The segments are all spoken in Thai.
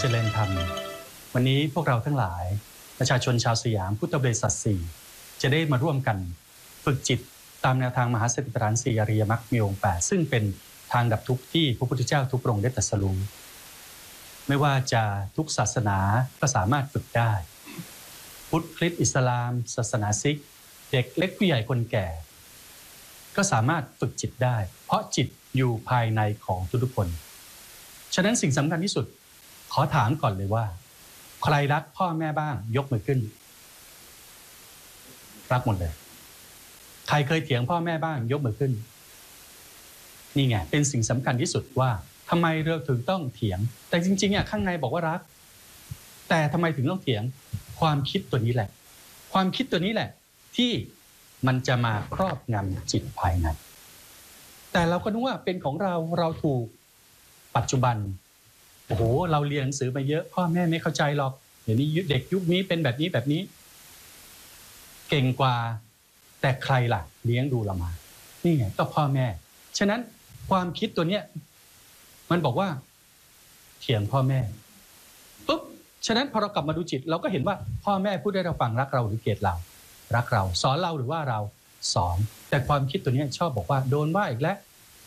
เจริญธรรมวันนี้พวกเราทั้งหลายประชาชนชาวสยามพุทธบริษัท4จะได้มาร่วมกันฝึกจิตตามแนวทางมหาสติปัฏฐาน4อริยมรรคมีองค์8ซึ่งเป็นทางดับทุกข์ที่พระพุทธเจ้าทุกพระองค์ได้ตรัสรู้ไม่ว่าจะทุกศาสนาก็สามารถฝึกได้พุทธคริสต์อิสลามศาสนาซิกเด็กเล็กผู้ใหญ่คนแก่ก็สามารถฝึกจิตได้เพราะจิตอยู่ภายในของทุกคนฉะนั้นสิ่งสำคัญที่สุดขอถามก่อนเลยว่าใครรักพ่อแม่บ้างยกมือขึ้นรักหมดเลยใครเคยเถียงพ่อแม่บ้างยกมือขึ้นนี่ไงเป็นสิ่งสำคัญที่สุดว่าทำไมเราถึงต้องเถียงแต่จริงๆข้างในบอกว่ารักแต่ทำไมถึงต้องเถียงความคิดตัวนี้แหละความคิดตัวนี้แหละที่มันจะมาครอบงำจิตภายในแต่เราก็นึกว่าเป็นของเราถูกปัจจุบันโอ้โหเราเรียนหนังสือมาเยอะพ่อแม่ไม่เข้าใจหรอกเดี๋ยวนี้เด็กยุคนี้เป็นแบบนี้เก่งกว่าแต่ใครล่ะเลี้ยงดูเรามานี่ไงก็พ่อแม่ฉะนั้นความคิดตัวเนี้ยมันบอกว่าเถียงพ่อแม่ปุ๊บฉะนั้นพอเรากลับมาดูจิตเราก็เห็นว่าพ่อแม่พูดให้เราฟังรักเราหรือเกลียดเรารักเราสอนเราหรือว่าเราสอนแต่ความคิดตัวนี้ชอบบอกว่าโดนว่าอีกแล้ว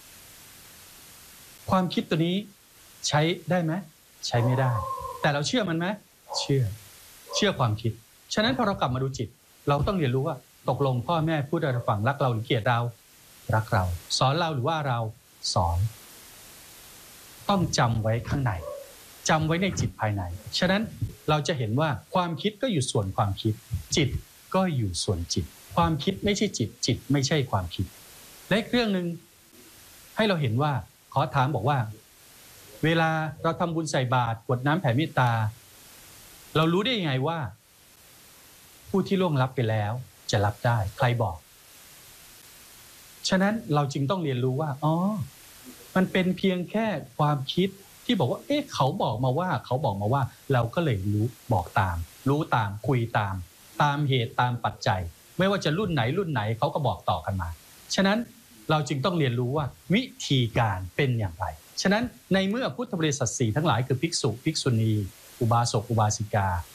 ความคิดตัวนี้ใช้ได้ไหมใช้ไม่ได้แต่เราเชื่อมันไหมเชื่อความคิดฉะนั้นพอเรากลับมาดูจิตเราต้องเรียนรู้ว่าตกลงพ่อแม่พูดให้เราฟังรักเราหรือเกลียดเรารักเราสอนเราหรือว่าเราสอนต้องจำไว้ข้างในจำไว้ในจิตภายในฉะนั้นเราจะเห็นว่าความคิดก็อยู่ส่วนความคิดจิตก็อยู่ส่วนจิตความคิดไม่ใช่จิตจิตไม่ใช่ความคิดและอีกเรื่องนึงให้เราเห็นว่าขอถามบอกว่าเวลาเราทำบุญใส่บาตรกรวดน้ำแผ่เมตตาเรารู้ได้ยังไงว่าผู้ที่ล่วงลับไปแล้วจะรับได้ใครบอกฉะนั้นเราจึงต้องเรียนรู้ว่ามันเป็นเพียงแค่ความคิดที่บอกว่าเขาบอกมาว่าเราก็เลยบอกตามรู้ตามคุยตามเหตุตามปัจจัยไม่ว่าจะรุ่นไหนเขาก็บอกต่อกันมาฉะนั้นเราจึงต้องเรียนรู้ว่าวิธีการเป็นอย่างไรฉะนั้นในเมื่อพุทธบริษัท4ทั้งหลายคือภิกษุภิกษุณีอุบาสกอุบาสิกา